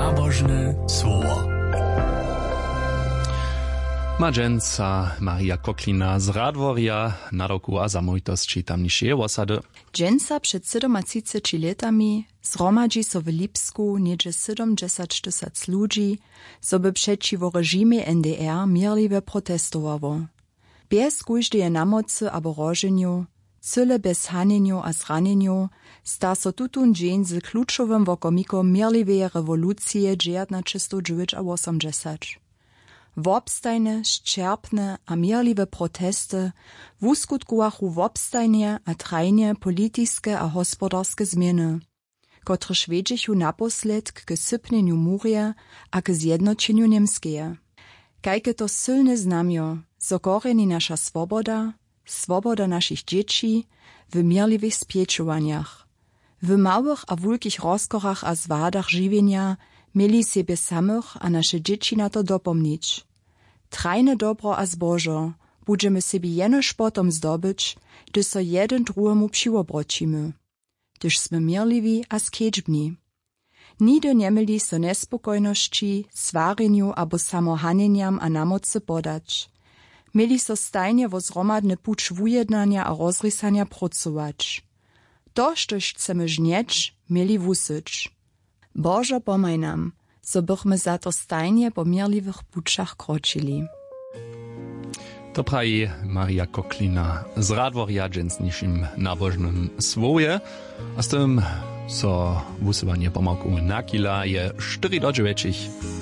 Nabożne słowo. Madženca Maria Koklina z Radworja na roku a zamójtosti tamniejszej osady. Dżęca przed 37 latami zgromadzi so w Lipsku niedzie 70 ludzi, so by przeciwko reżimie NDR mierliwe protestowało. Bez kujždeje namocy abo roženiu, cyle bez haneniu a zraneniu, sta so tutun dżeń z kluczowym wokomikom mierliwej rewolucje 1980. Wobstajne, ščerpne a mierliwe protesty wuskutkuwachu wobstajnie a trajnie politiske a hospodarske zmieny, kotre švedžichu naposledk k sypneniu murje a k zjednočenju Niemskeje. Kajke to silne znamio, so koreni nasza swoboda, swoboda naszych dzieci w mierliwych spieczowaniach. W małych a wulkich rozkorach a zwadach żywienia mieli siebie samych a nasze dzieci na to dopomnieć. Trajne dobro a zbożo budżemy sobie jenoż potom zdobyć, gdy so jeden drugiemu přiwobrocimy. Gdyż sme mierliwi a skedźbni. Nigdy nie mieli so nespokojności, swareniu abo samohaneniam a namocy podać. Mieli so stajnie wo zromadny pucz wujednania a rozrysania pracować. To, štož chcemy żnieć, mieli wusyć. Bożo pomaj nam, so bychmy za to stajnie po mierliwych puczach kročili. To prawi Maria Koklina z Radworja dżęsniejszym nabożnym słowie, a z tym so wusywanie pomogło nakila je 4 do 9.